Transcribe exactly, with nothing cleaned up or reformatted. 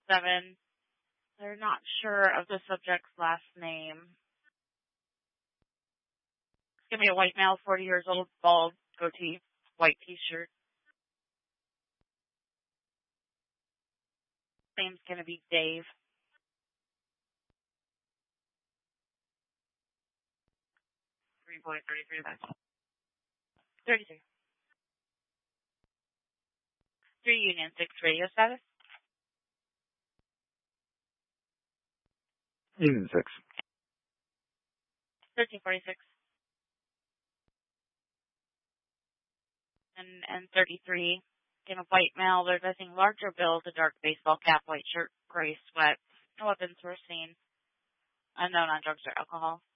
seven. They're not sure of the subject's last name. It's going to be a white male, forty years old, bald, goatee, white t-shirt. Name's going to be Dave. three point three three. thirty-two. three Union six radio status. Union six. thirteen forty-six. And, and thirty-three. In a white male, there's, I think, larger build, a dark baseball cap, white shirt, gray sweat. No weapons were seen. Unknown on drugs or alcohol.